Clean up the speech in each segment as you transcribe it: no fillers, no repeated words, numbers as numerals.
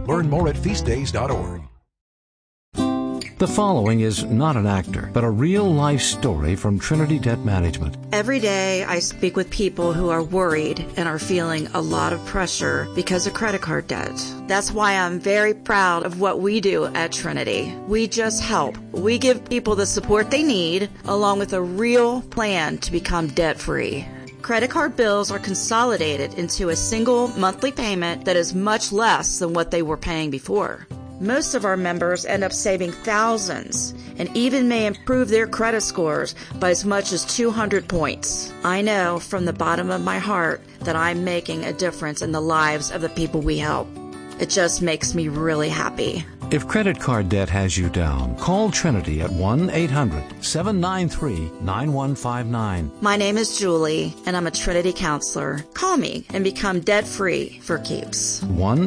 Learn more at feastdays.org. The following is not an actor, but a real-life story from Trinity Debt Management. Every day I speak with people who are worried and are feeling a lot of pressure because of credit card debt. That's why I'm very proud of what we do at Trinity. We just help. We give people the support they need, along with a real plan to become debt-free. Credit card bills are consolidated into a single monthly payment that is much less than what they were paying before. Most of our members end up saving thousands and even may improve their credit scores by as much as 200 points. I know from the bottom of my heart that I'm making a difference in the lives of the people we help. It just makes me really happy. If credit card debt has you down, call Trinity at 1-800-793-9159. My name is Julie, and I'm a Trinity counselor. Call me and become debt-free for keeps.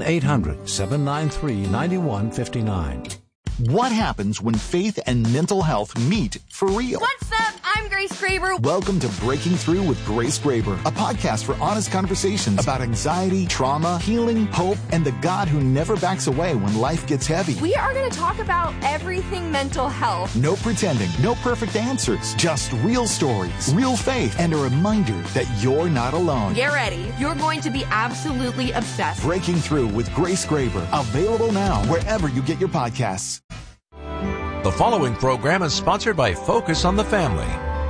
1-800-793-9159. What happens when faith and mental health meet for real? What's up? I'm Grace Graber. Welcome to Breaking Through with Grace Graber, a podcast for honest conversations about anxiety, trauma, healing, hope, and the God who never backs away when life gets heavy. We are going to talk about everything mental health. No pretending, no perfect answers, just real stories, real faith, and a reminder that you're not alone. Get ready. You're going to be absolutely obsessed. Breaking Through with Grace Graber, available now wherever you get your podcasts. The following program is sponsored by Focus on the Family.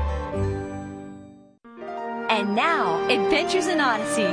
And now, Adventures in Odyssey.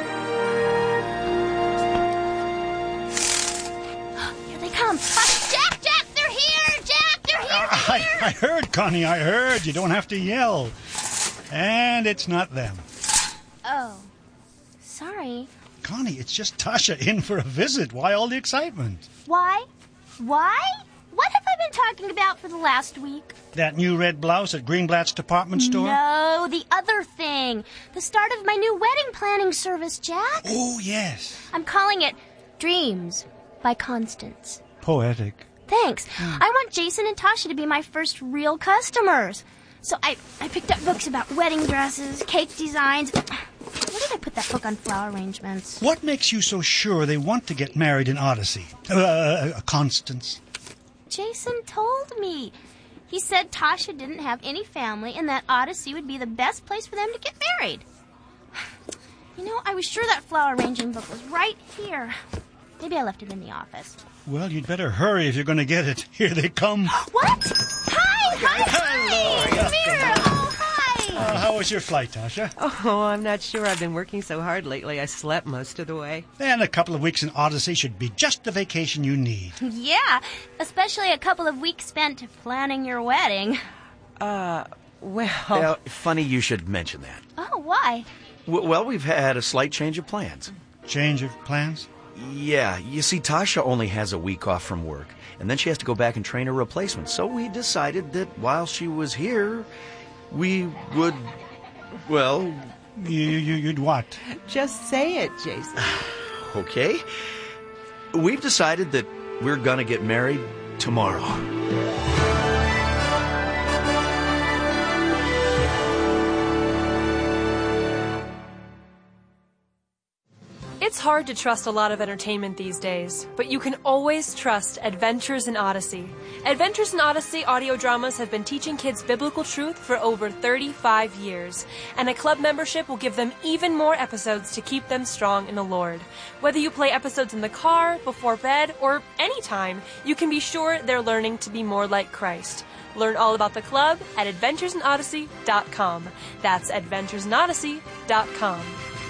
Here they come. Jack, they're here! Jack, they're here! I heard, Connie, I heard. You don't have to yell. And it's not them. Oh, sorry. Connie, it's just Tasha in for a visit. Why all the excitement? Why? What have I been talking about for the last week? That new red blouse at Greenblatt's department store? No, the other thing. The start of my new wedding planning service, Jack. Oh, yes. I'm calling it Dreams by Constance. Poetic. Thanks. I want Jason and Tasha to be my first real customers. So I picked up books about wedding dresses, cake designs. Where did I put that book on flower arrangements? What makes you so sure they want to get married in Odyssey? Constance. Jason told me. He said Tasha didn't have any family and that Odyssey would be the best place for them to get married. You know, I was sure that flower arranging book was right here. Maybe I left it in the office. Well, you'd better hurry if you're going to get it. Here they come. What? Hi! Hello. Mira! Oh, hi! How was your flight, Tasha? Oh, I'm not sure. I've been working so hard lately. I slept most of the way. And a couple of weeks in Odyssey should be just the vacation you need. Yeah, especially a couple of weeks spent planning your wedding. Well, funny you should mention that. Oh, why? Well, we've had a slight change of plans. Change of plans? Yeah, you see, Tasha only has a week off from work, and then she has to go back and train her replacement. So we decided that while she was here, we would, well... You'd what? Just say it, Jason. Okay. We've decided that we're gonna get married tomorrow. It's hard to trust a lot of entertainment these days, but you can always trust Adventures in Odyssey. Adventures in Odyssey audio dramas have been teaching kids biblical truth for over 35 years, and a club membership will give them even more episodes to keep them strong in the Lord. Whether you play episodes in the car, before bed, or anytime, you can be sure they're learning to be more like Christ. Learn all about the club at adventuresinodyssey.com. That's adventuresinodyssey.com.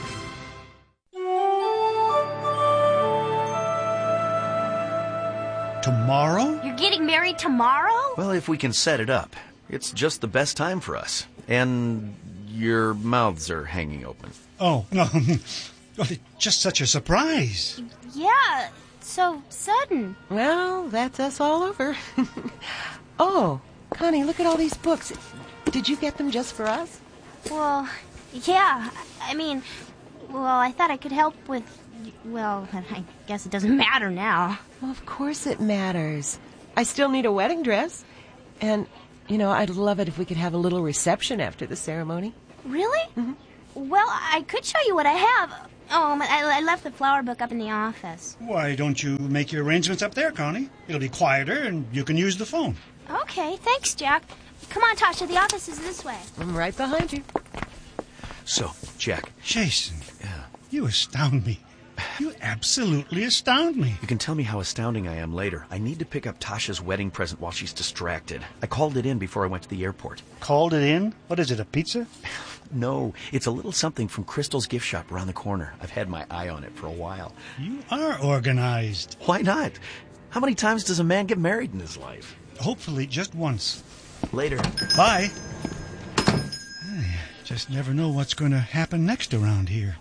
Tomorrow? You're getting married tomorrow? Well, if we can set it up. It's just the best time for us. And your mouths are hanging open. Oh, no. Well, it's just such a surprise. Yeah, so sudden. Well, that's us all over. Oh, Connie, look at all these books. Did you get them just for us? Well, yeah. I thought I could help with... Well, I guess it doesn't matter now. Well, of course it matters. I still need a wedding dress. And, I'd love it if we could have a little reception after the ceremony. Really? Mm-hmm. Well, I could show you what I have. Oh, but I left the flower book up in the office. Why don't you make your arrangements up there, Connie? It'll be quieter and you can use the phone. Okay, thanks, Jack. Come on, Tasha, the office is this way. I'm right behind you. So, Jack. Jason. Yeah. You astound me. You absolutely astound me. You can tell me how astounding I am later. I need to pick up Tasha's wedding present while she's distracted. I called it in before I went to the airport. Called it in? What is it, a pizza? No, it's a little something from Crystal's gift shop around the corner. I've had my eye on it for a while. You are organized. Why not? How many times does a man get married in his life? Hopefully just once. Later. Bye. Just never know what's going to happen next around here.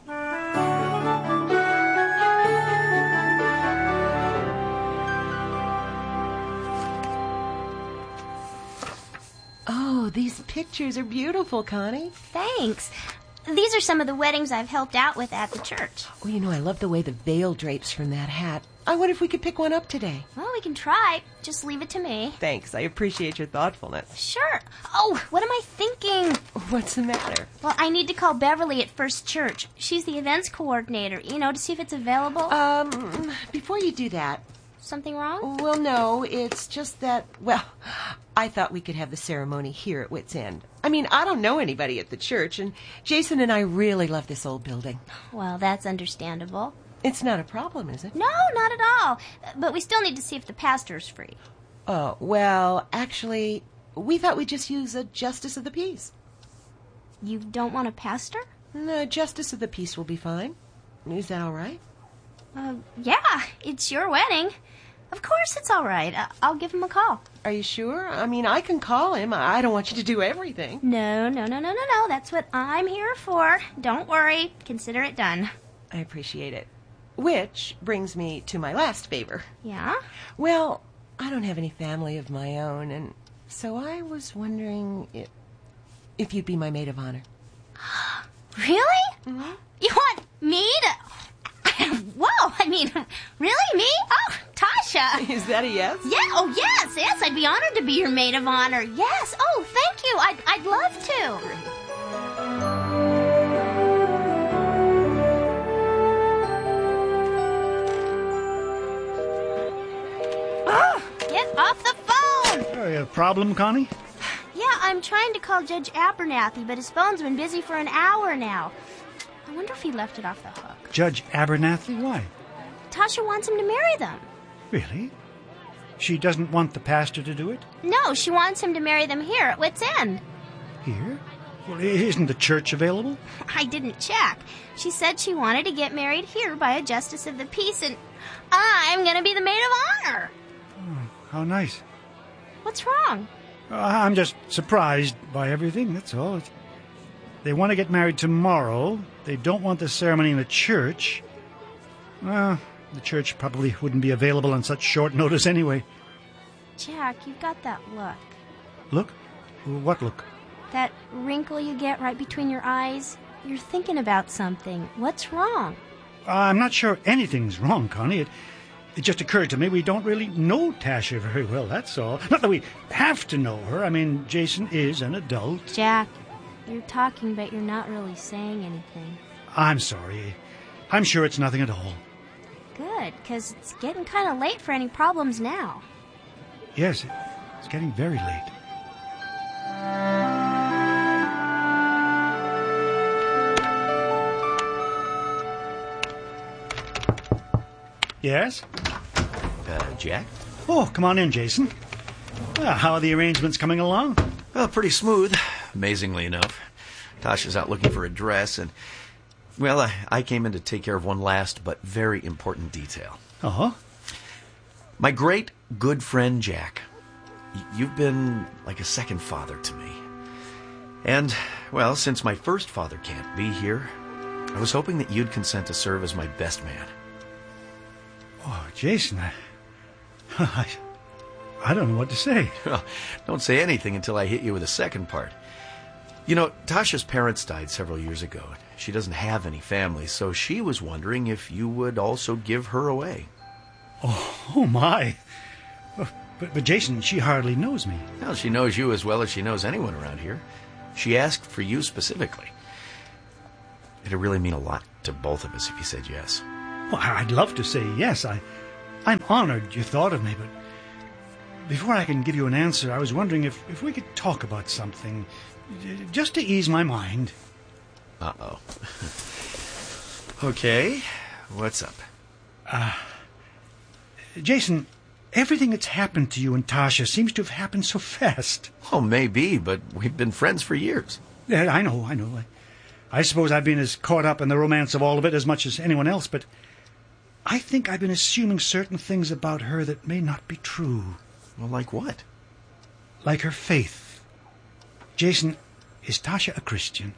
Oh, these pictures are beautiful, Connie. Thanks. These are some of the weddings I've helped out with at the church. Oh, you know, I love the way the veil drapes from that hat. I wonder if we could pick one up today. Well, we can try. Just leave it to me. Thanks. I appreciate your thoughtfulness. Sure. Oh, what am I thinking? What's the matter? Well, I need to call Beverly at First Church. She's the events coordinator, to see if it's available. Before you do that... Something wrong? Well, no, it's just that, I thought we could have the ceremony here at Wits End. I mean, I don't know anybody at the church, and Jason and I really love this old building. Well, that's understandable. It's not a problem, is it? No, not at all. But we still need to see if the pastor's free. Oh, well, actually, we thought we'd just use a justice of the peace. You don't want a pastor? No, justice of the peace will be fine. Is that all right? Yeah, it's your wedding. Of course it's all right. I'll give him a call. Are you sure? I mean, I can call him. I don't want you to do everything. No. That's what I'm here for. Don't worry. Consider it done. I appreciate it. Which brings me to my last favor. Yeah? Well, I don't have any family of my own, and so I was wondering if you'd be my maid of honor. Really? Mm-hmm. You want me to... Whoa, really? Me? Oh, Tasha. Is that a yes? Yeah, oh, yes, I'd be honored to be your maid of honor. Yes, oh, thank you. I'd love to. Get off the phone! You have a problem, Connie? Yeah, I'm trying to call Judge Abernathy, but his phone's been busy for an hour now. I wonder if he left it off the hook. Judge Abernathy? Why? Tasha wants him to marry them. Really? She doesn't want the pastor to do it? No, she wants him to marry them here at Wits End. Here? Well, isn't the church available? I didn't check. She said she wanted to get married here by a justice of the peace, and I'm going to be the maid of honor. Oh, how nice. What's wrong? I'm just surprised by everything, that's all. They want to get married tomorrow. They don't want the ceremony in the church. Well, the church probably wouldn't be available on such short notice anyway. Jack, you've got that look. Look? What look? That wrinkle you get right between your eyes. You're thinking about something. What's wrong? I'm not sure anything's wrong, Connie. It just occurred to me we don't really know Tasha very well, that's all. Not that we have to know her. Jason is an adult. Jack, you're talking, but you're not really saying anything. I'm sorry. I'm sure it's nothing at all. Good, because it's getting kind of late for any problems now. Yes, it's getting very late. Yes? Jack? Oh, come on in, Jason. Well, how are the arrangements coming along? Well, pretty smooth, amazingly enough. Tasha's out looking for a dress, and, well, I came in to take care of one last but very important detail. Uh-huh. My great good friend, Jack. You've been like a second father to me. And, well, since my first father can't be here, I was hoping that you'd consent to serve as my best man. Oh, Jason, I don't know what to say. Well, don't say anything until I hit you with the second part. You know, Tasha's parents died several years ago. She doesn't have any family, so she was wondering if you would also give her away. Oh my. But Jason, she hardly knows me. Well, she knows you as well as she knows anyone around here. She asked for you specifically. It'd really mean a lot to both of us if you said yes. Well, I'd love to say yes. I'm honored you thought of me, but before I can give you an answer, I was wondering if we could talk about something, just to ease my mind. Uh-oh. Okay, what's up? Jason, everything that's happened to you and Tasha seems to have happened so fast. Oh, maybe, but we've been friends for years. Yeah, I know. I suppose I've been as caught up in the romance of all of it as much as anyone else, but I think I've been assuming certain things about her that may not be true. Well, like what? Like her faith. Jason, is Tasha a Christian?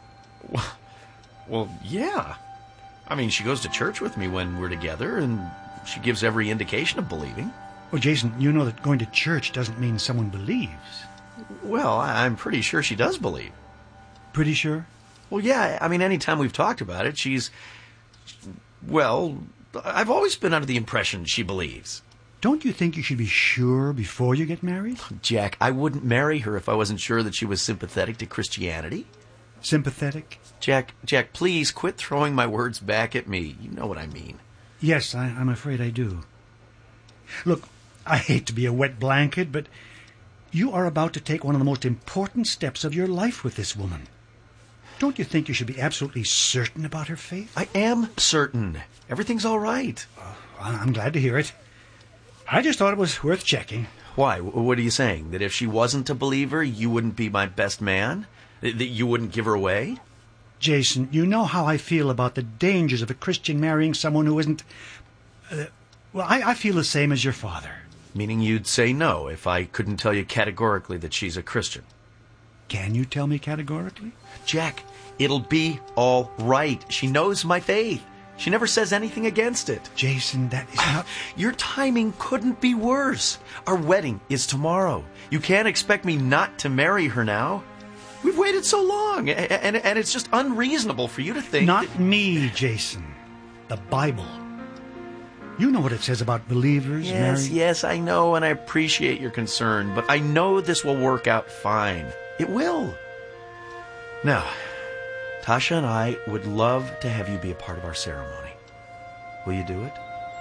Well, yeah. I mean, she goes to church with me when we're together, and she gives every indication of believing. Well, Jason, you know that going to church doesn't mean someone believes. Well, I'm pretty sure she does believe. Pretty sure? Well, yeah. I mean, anytime we've talked about it, well, I've always been under the impression she believes. Don't you think you should be sure before you get married? Jack, I wouldn't marry her if I wasn't sure that she was sympathetic to Christianity. Sympathetic? Jack, please quit throwing my words back at me. You know what I mean. Yes, I'm afraid I do. Look, I hate to be a wet blanket, but you are about to take one of the most important steps of your life with this woman. Don't you think you should be absolutely certain about her faith? I am certain. Everything's all right. I'm glad to hear it. I just thought it was worth checking. Why? What are you saying? That if she wasn't a believer, you wouldn't be my best man? That you wouldn't give her away? Jason, you know how I feel about the dangers of a Christian marrying someone who isn't... I feel the same as your father. Meaning you'd say no if I couldn't tell you categorically that she's a Christian. Can you tell me categorically? Jack, it'll be all right. She knows my faith. She never says anything against it. Jason, that is not... Your timing couldn't be worse. Our wedding is tomorrow. You can't expect me not to marry her now. We've waited so long, and it's just unreasonable for you to think... Not me, Jason. The Bible. You know what it says about believers marrying... Yes, I know, and I appreciate your concern, but I know this will work out fine. It will. Now, Tasha and I would love to have you be a part of our ceremony. Will you do it?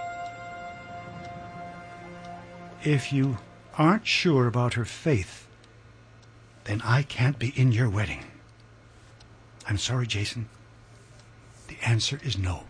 If you aren't sure about her faith, then I can't be in your wedding. I'm sorry, Jason. The answer is no.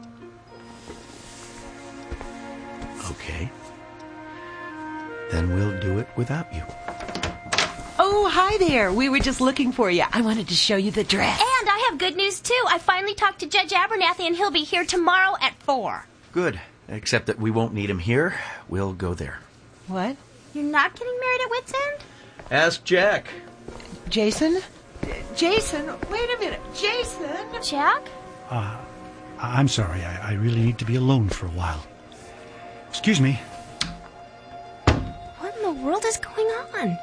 Okay. Then we'll do it without you. Oh, hi there. We were just looking for you. I wanted to show you the dress. And I have good news, too. I finally talked to Judge Abernathy, and he'll be here tomorrow at 4. Good. Except that we won't need him here. We'll go there. What? You're not getting married at Wits End? Ask Jack. Jason? Jason, wait a minute. Jason? Jack? I'm sorry. I really need to be alone for a while. Excuse me. What in the world is going on?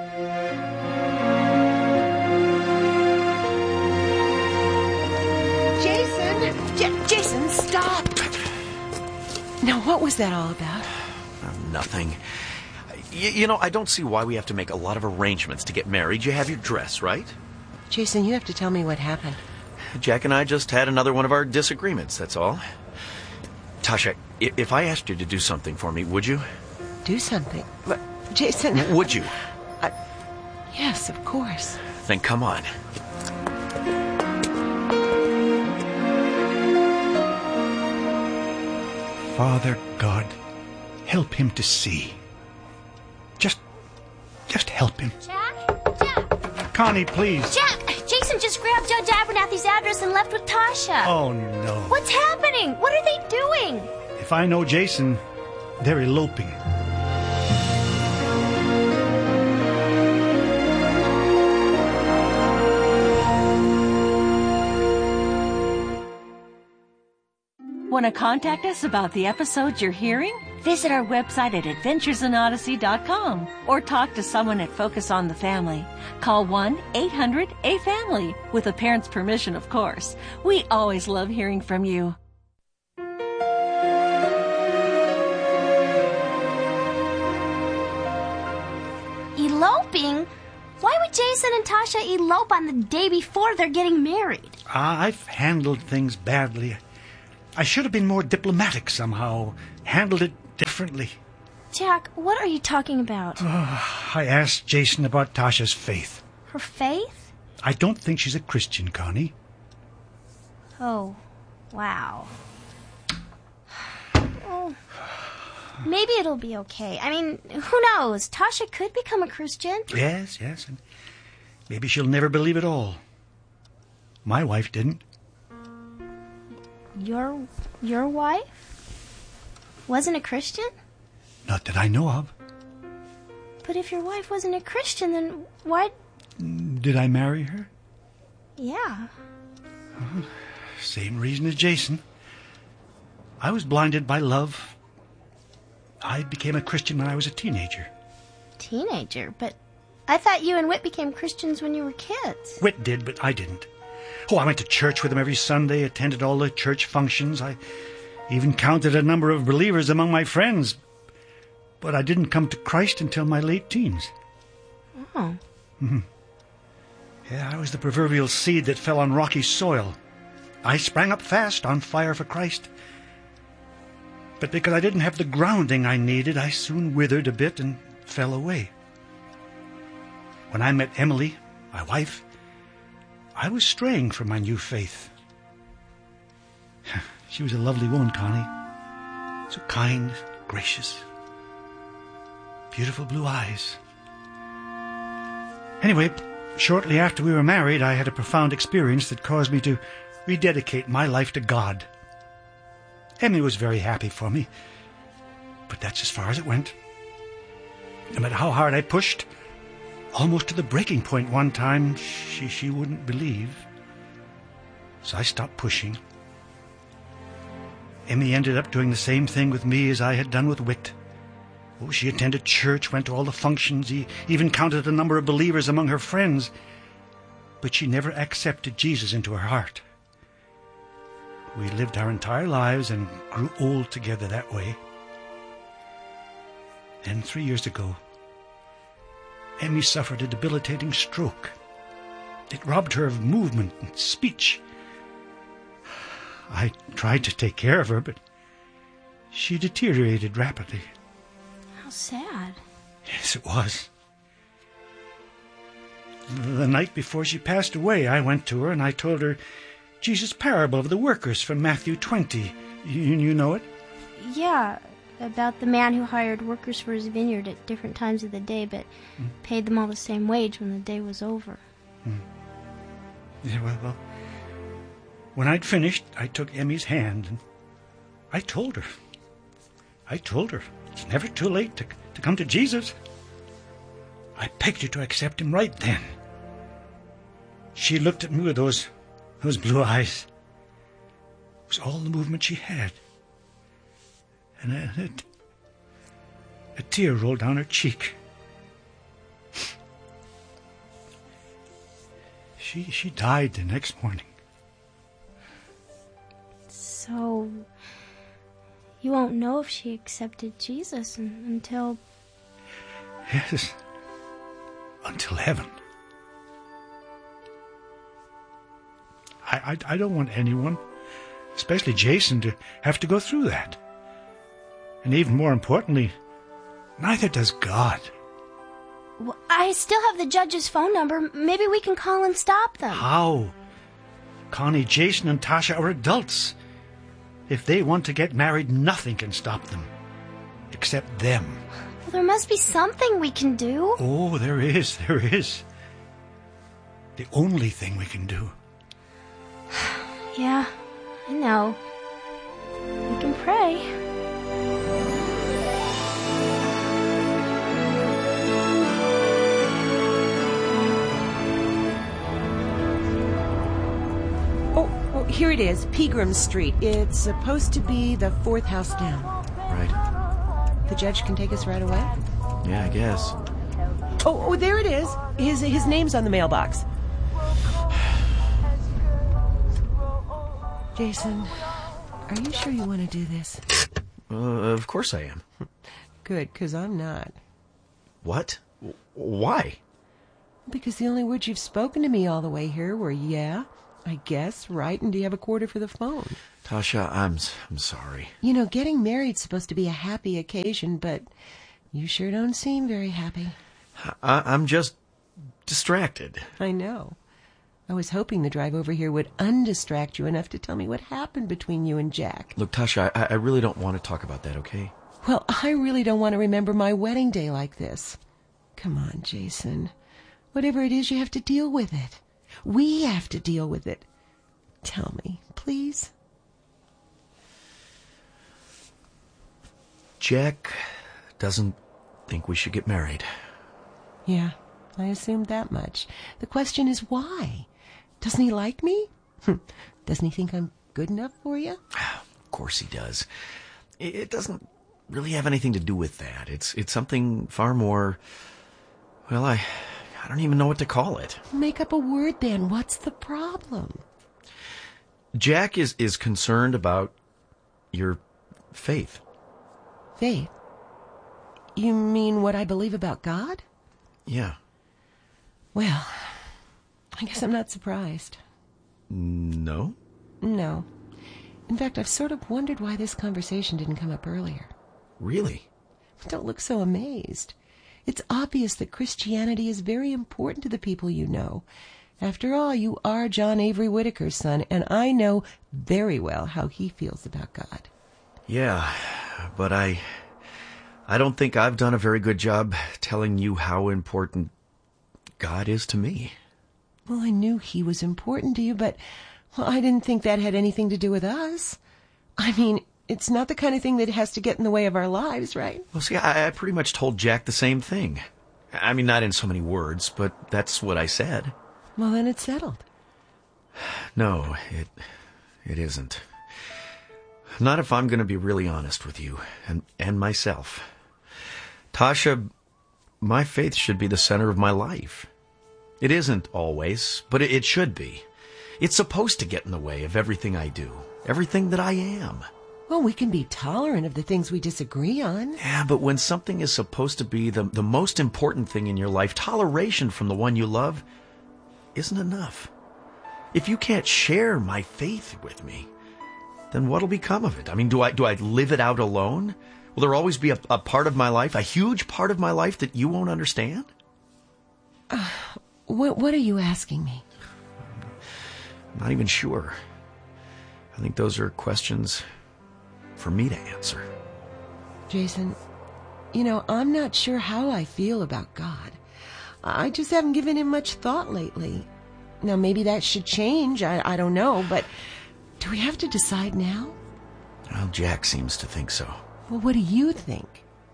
Jason, stop. Now, what was that all about? Nothing. You know, I don't see why we have to make a lot of arrangements to get married. You have your dress, right? Jason, you have to tell me what happened. Jack and I just had another one of our disagreements, that's all. Tasha, if I asked you to do something for me, would you? Do something? But, Jason... Would you? Yes, of course. Then come on. Father God, help him to see. Just help him. Jack? Connie, please. Jack! Jason just grabbed Judge Abernathy's address and left with Tasha. Oh, no. What's happening? What are they doing? If I know Jason, they're eloping. Want to contact us about the episodes you're hearing? Visit our website at adventuresinodyssey.com or talk to someone at Focus on the Family. Call 1-800-A-FAMILY with a parent's permission, of course. We always love hearing from you. Eloping? Why would Jason and Tasha elope on the day before they're getting married? I've handled things badly. I should have been more diplomatic somehow. Handled it differently. Jack, what are you talking about? I asked Jason about Tasha's faith. Her faith? I don't think she's a Christian, Connie. Oh, wow. Well, maybe it'll be okay. I mean, who knows? Tasha could become a Christian. Yes, and maybe she'll never believe it all. My wife didn't. Your wife? Wasn't a Christian? Not that I know of. But if your wife wasn't a Christian, then why... Did I marry her? Yeah. Same reason as Jason. I was blinded by love. I became a Christian when I was a teenager. Teenager? But I thought you and Whit became Christians when you were kids. Whit did, but I didn't. Oh, I went to church with him every Sunday, attended all the church functions. I even counted a number of believers among my friends. But I didn't come to Christ until my late teens. Oh. Mm-hmm. Yeah, I was the proverbial seed that fell on rocky soil. I sprang up fast, on fire for Christ. But because I didn't have the grounding I needed, I soon withered a bit and fell away. When I met Emily, my wife, I was straying from my new faith. She was a lovely woman, Connie. So kind, gracious. Beautiful blue eyes. Anyway, shortly after we were married, I had a profound experience that caused me to rededicate my life to God. Emily was very happy for me, but that's as far as it went. No matter how hard I pushed, almost to the breaking point one time, she wouldn't believe. So I stopped pushing. Emmy ended up doing the same thing with me as I had done with Whit. Oh, she attended church, went to all the functions, even counted a number of believers among her friends. But she never accepted Jesus into her heart. We lived our entire lives and grew old together that way. Then 3 years ago, Emmy suffered a debilitating stroke. It robbed her of movement and speech. I tried to take care of her, but she deteriorated rapidly. How sad. Yes, it was. The night before she passed away, I went to her and I told her Jesus' parable of the workers from Matthew 20. You know it? Yeah, about the man who hired workers for his vineyard at different times of the day, but paid them all the same wage when the day was over. Yeah, well, when I'd finished, I took Emmy's hand and I told her. It's never too late to come to Jesus. I begged her to accept him right then. She looked at me with those blue eyes. It was all the movement she had. And a tear rolled down her cheek. She died the next morning. So, you won't know if she accepted Jesus until... Yes, until heaven. I don't want anyone, especially Jason, to have to go through that. And even more importantly, neither does God. Well, I still have the judge's phone number. Maybe we can call and stop them. How? Connie, Jason, and Tasha are adults. If they want to get married, nothing can stop them. Except them. Well, there must be something we can do. Oh, there is. The only thing we can do. Yeah, I know. We can pray. Oh, here it is, Pegram Street. It's supposed to be the fourth house down. Right. The judge can take us right away? Yeah, I guess. Oh, there it is. His name's on the mailbox. Jason, are you sure you want to do this? Of course I am. Good, because I'm not. What? Why? Because the only words you've spoken to me all the way here were, yeah, I guess, right, and do you have a quarter for the phone? Tasha, I'm sorry. You know, getting married's supposed to be a happy occasion, but you sure don't seem very happy. I'm just distracted. I know. I was hoping the drive over here would undistract you enough to tell me what happened between you and Jack. Look, Tasha, I really don't want to talk about that, okay? Well, I really don't want to remember my wedding day like this. Come on, Jason. Whatever it is, you have to deal with it. We have to deal with it. Tell me, please. Jack doesn't think we should get married. Yeah, I assumed that much. The question is why? Doesn't he like me? Doesn't he think I'm good enough for you? Of course he does. It doesn't really have anything to do with that. It's something far more... Well, I don't even know what to call it. Make up a word then. What's the problem? Jack is concerned about your faith. Faith? You mean what I believe about God? Yeah. Well, I guess I'm not surprised. No? No. In fact, I've sort of wondered why this conversation didn't come up earlier. Really? Don't look so amazed. It's obvious that Christianity is very important to the people you know. After all, you are John Avery Whitaker's son, and I know very well how he feels about God. Yeah, but I don't think I've done a very good job telling you how important God is to me. Well, I knew he was important to you, but I didn't think that had anything to do with us. I mean, it's not the kind of thing that has to get in the way of our lives, right? Well, see, I pretty much told Jack the same thing. I mean, not in so many words, but that's what I said. Well, then it's settled. No, it isn't. Not if I'm going to be really honest with you and myself. Tasha, my faith should be the center of my life. It isn't always, but it should be. It's supposed to get in the way of everything I do, everything that I am. Well, we can be tolerant of the things we disagree on. Yeah, but when something is supposed to be the most important thing in your life, toleration from the one you love isn't enough. If you can't share my faith with me, then what'll become of it? I mean, do I live it out alone? Will there always be a part of my life, a huge part of my life that you won't understand? What are you asking me? I'm not even sure. I think those are questions for me to answer. Jason, you know, I'm not sure how I feel about God. I just haven't given him much thought lately. Now, maybe that should change. I don't know, but do we have to decide now? Well, Jack seems to think so. Well, what do you think?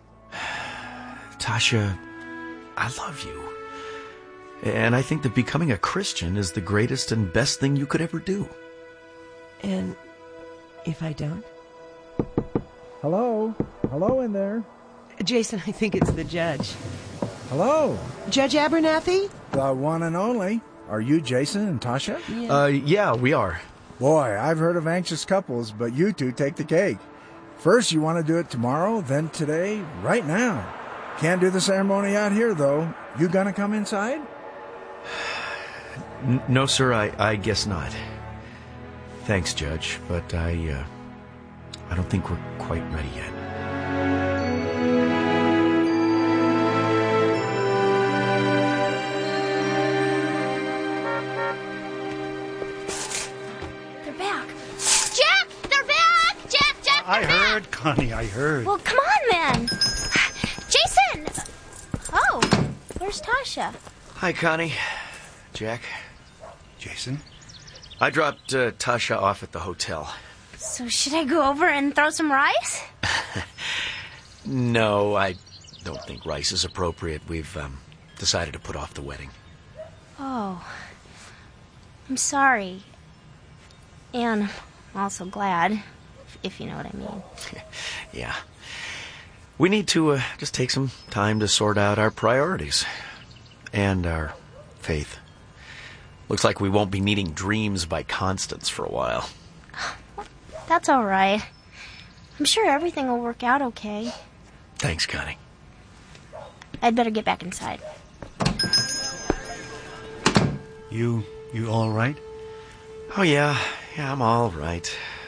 Tasha, I love you. And I think that becoming a Christian is the greatest and best thing you could ever do. And if I don't? Hello? Hello in there? Jason, I think it's the judge. Hello? Judge Abernathy? The one and only. Are you Jason and Tasha? Yeah, we are. Boy, I've heard of anxious couples, but you two take the cake. First you want to do it tomorrow, then today, right now. Can't do the ceremony out here, though. You gonna come inside? No, sir, I guess not. Thanks, Judge, but I don't think we're quite ready yet. They're back. Jack! They're back! Jack! I heard, Connie, I heard. Well, come on then. Jason! Oh, where's Tasha? Hi, Connie. Jack. Jason? I dropped Tasha off at the hotel. So should I go over and throw some rice? No, I don't think rice is appropriate. We've decided to put off the wedding. Oh, I'm sorry. And I'm also glad, if you know what I mean. Yeah. We need to just take some time to sort out our priorities. And our faith. Looks like we won't be needing dreams by Constance for a while. That's all right. I'm sure everything will work out okay. Thanks, Connie. I'd better get back inside. You all right? Oh, yeah, I'm all right.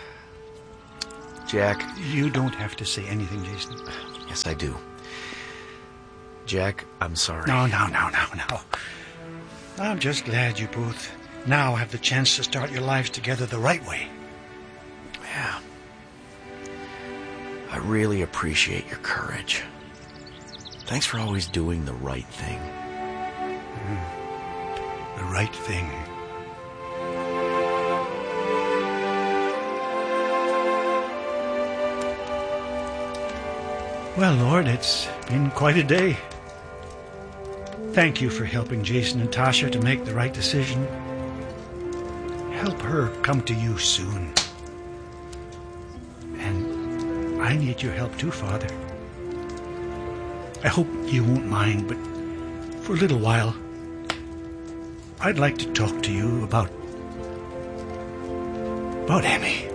Jack. You don't have to say anything, Jason. Yes, I do. Jack, I'm sorry. No. I'm just glad you both now have the chance to start your lives together the right way. Yeah. I really appreciate your courage. Thanks for always doing the right thing. The right thing. Well, Lord, it's been quite a day. Thank you for helping Jason and Tasha to make the right decision. Help her come to you soon. And I need your help too, Father. I hope you won't mind, but for a little while, I'd like to talk to you about Emmy.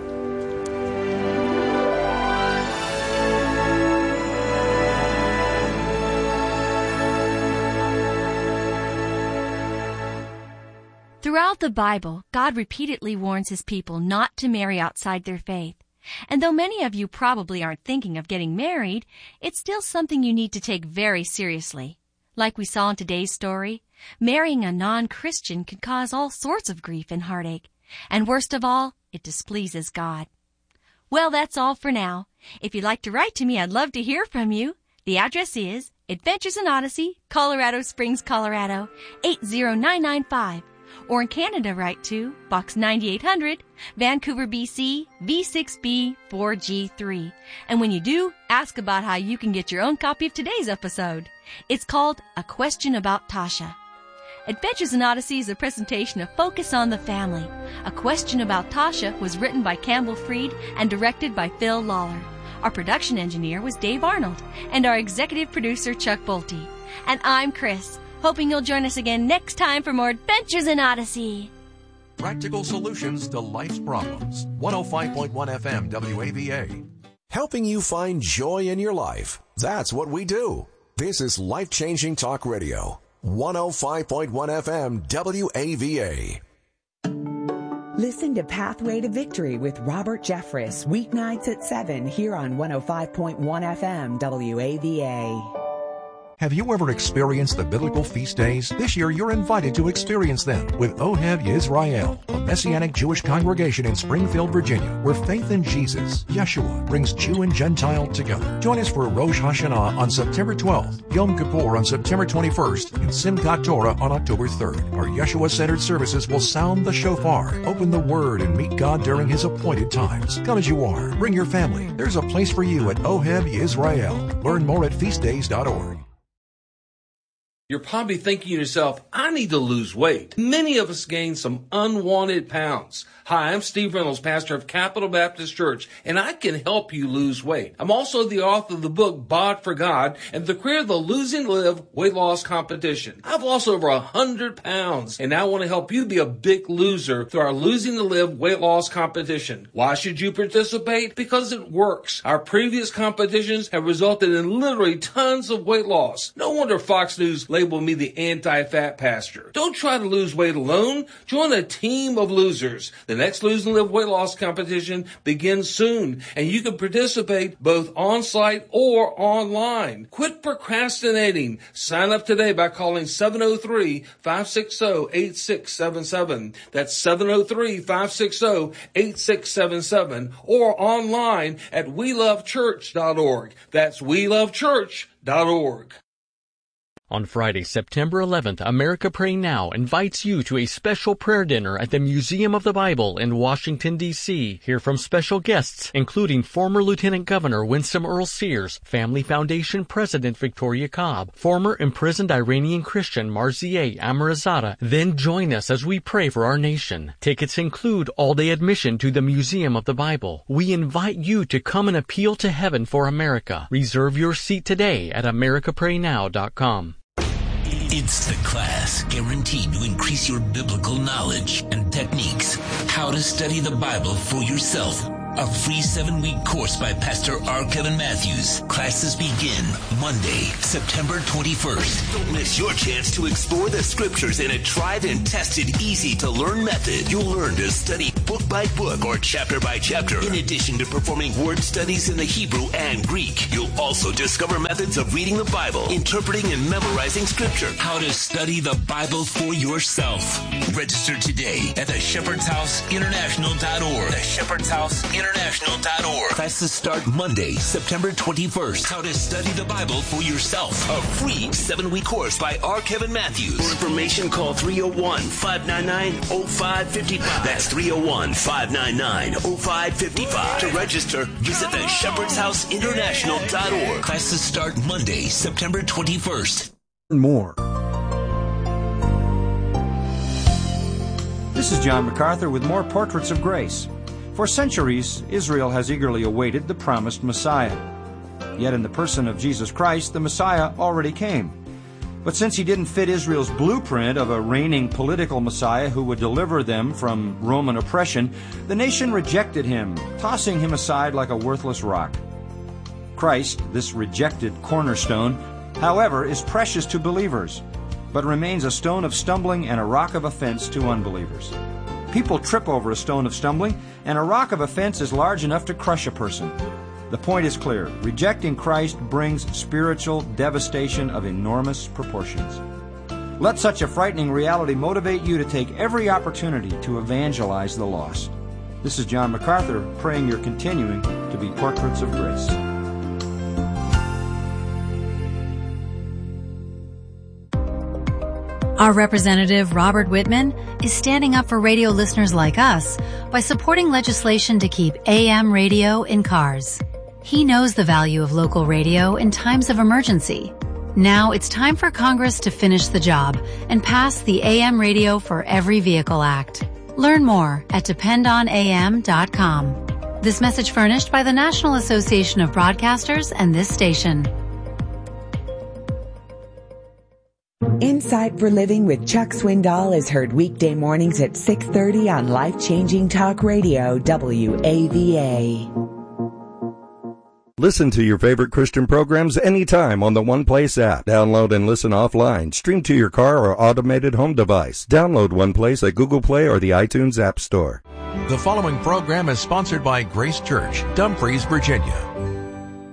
Throughout the Bible, God repeatedly warns His people not to marry outside their faith. And though many of you probably aren't thinking of getting married, it's still something you need to take very seriously. Like we saw in today's story, marrying a non-Christian can cause all sorts of grief and heartache. And worst of all, it displeases God. Well, that's all for now. If you'd like to write to me, I'd love to hear from you. The address is Adventures in Odyssey, Colorado Springs, Colorado, 80995. Or in Canada, write to Box 9800, Vancouver, BC, V6B 4G3. And when you do, ask about how you can get your own copy of today's episode. It's called A Question About Tasha. Adventures in Odyssey is a presentation of Focus on the Family. A Question About Tasha was written by Campbell Freed and directed by Phil Lawler. Our production engineer was Dave Arnold, and our executive producer, Chuck Bolte. And I'm Chris. Hoping you'll join us again next time for more Adventures in Odyssey. Practical solutions to life's problems. 105.1 FM WAVA. Helping you find joy in your life. That's what we do. This is Life-Changing Talk Radio. 105.1 FM WAVA. Listen to Pathway to Victory with Robert Jeffress, weeknights at 7 here on 105.1 FM WAVA. Have you ever experienced the biblical feast days? This year you're invited to experience them with Ohev Yisrael, a Messianic Jewish congregation in Springfield, Virginia, where faith in Jesus, Yeshua, brings Jew and Gentile together. Join us for Rosh Hashanah on September 12th, Yom Kippur on September 21st, and Simchat Torah on October 3rd. Our Yeshua-centered services will sound the shofar, open the Word, and meet God during His appointed times. Come as you are. Bring your family. There's a place for you at Ohev Yisrael. Learn more at feastdays.org. You're probably thinking to yourself, I need to lose weight. Many of us gain some unwanted pounds. Hi, I'm Steve Reynolds, pastor of Capital Baptist Church, and I can help you lose weight. I'm also the author of the book, Bod for God, and the creator of the Losing to Live weight loss competition. I've lost over 100 pounds, and I want to help you be a big loser through our Losing to Live weight loss competition. Why should you participate? Because it works. Our previous competitions have resulted in literally tons of weight loss. No wonder Fox News labeled me the anti-fat pastor. Don't try to lose weight alone. Join a team of losers. The next Lose and Live weight loss competition begins soon, and you can participate both on-site or online. Quit procrastinating. Sign up today by calling 703-560-8677. That's 703-560-8677, or online at welovechurch.org. That's welovechurch.org. On Friday, September 11th, America Pray Now invites you to a special prayer dinner at the Museum of the Bible in Washington, D.C. Hear from special guests, including former Lieutenant Governor Winsome Earl Sears, Family Foundation President Victoria Cobb, former imprisoned Iranian Christian Marzieh Amirzadeh. Then join us as we pray for our nation. Tickets include all-day admission to the Museum of the Bible. We invite you to come and appeal to heaven for America. Reserve your seat today at americapraynow.com. It's the class guaranteed to increase your biblical knowledge and techniques. How to study the Bible for yourself. A free 7-week course by Pastor R. Kevin Matthews. Classes begin Monday, September 21st. Don't miss your chance to explore the scriptures in a tried and tested, easy-to-learn method. You'll learn to study book by book or chapter by chapter. In addition to performing word studies in the Hebrew and Greek, you'll also discover methods of reading the Bible, interpreting and memorizing scripture. How to study the Bible for yourself. Register today at theshepherdshouseinternational.org. theshepherdshouseinternational.org. Classes start Monday, September 21st. How to study the Bible for yourself. A free 7-week course by R. Kevin Matthews. For information, call 301-599-0555. That's 301-599-0555. To register, visit theshepherdshouseinternational.org. Classes start Monday, September 21st. More. This is John MacArthur with more Portraits of Grace. For centuries, Israel has eagerly awaited the promised Messiah. Yet in the person of Jesus Christ, the Messiah already came. But since he didn't fit Israel's blueprint of a reigning political Messiah who would deliver them from Roman oppression, the nation rejected him, tossing him aside like a worthless rock. Christ, this rejected cornerstone, however, is precious to believers, but remains a stone of stumbling and a rock of offense to unbelievers. People trip over a stone of stumbling, and a rock of offense is large enough to crush a person. The point is clear. Rejecting Christ brings spiritual devastation of enormous proportions. Let such a frightening reality motivate you to take every opportunity to evangelize the lost. This is John MacArthur, praying you're continuing to be Portraits of Grace. Our representative, Robert Whitman, is standing up for radio listeners like us by supporting legislation to keep AM radio in cars. He knows the value of local radio in times of emergency. Now it's time for Congress to finish the job and pass the AM Radio for Every Vehicle Act. Learn more at dependonam.com. This message furnished by the National Association of Broadcasters and this station. Insight for Living with Chuck Swindoll is heard weekday mornings at 6:30 on Life-Changing Talk Radio, WAVA. Listen to your favorite Christian programs anytime on the One Place app. Download and listen offline. Stream to your car or automated home device. Download One Place at Google Play or the iTunes App Store. The following program is sponsored by Grace Church, Dumfries, Virginia.